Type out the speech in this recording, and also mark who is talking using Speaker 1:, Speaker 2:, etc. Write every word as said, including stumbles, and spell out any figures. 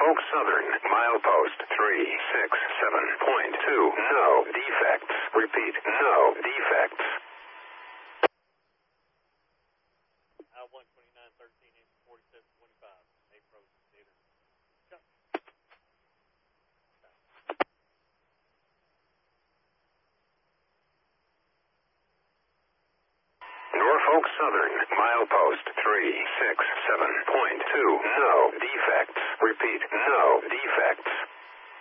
Speaker 1: Norfolk Southern, milepost three six seven point two. No defects. Repeat, no defects.
Speaker 2: I one twenty-nine thirteen, forty-seven twenty-five. Approach theater.
Speaker 1: Norfolk Southern, milepost three six seven point two. No defects. Repeat, no defects.